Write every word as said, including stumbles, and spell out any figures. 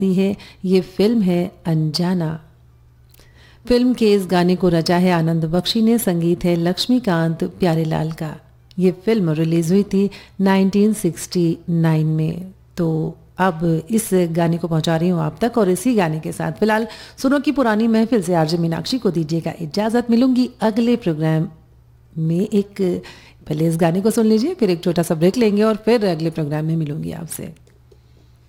दी है। ये फिल्म है अनजाना। फिल्म के इस गाने को रचा है आनंद बख्शी ने, संगीत है लक्ष्मीकांत प्यारेलाल का। ये फिल्म रिलीज हुई थी नाइनटीन सिक्सटी नाइन में। तो अब इस गाने को पहुंचा रही हूँ आप तक, और इसी गाने के साथ फिलहाल सुनो की पुरानी महफिल से आरजे मीनाक्षी को दीजिएगा इजाजत। मिलूंगी अगले प्रोग्राम में। एक पहले इस गाने को सुन लीजिए, फिर एक छोटा सा ब्रेक लेंगे और फिर अगले प्रोग्राम में मिलूंगी आपसे।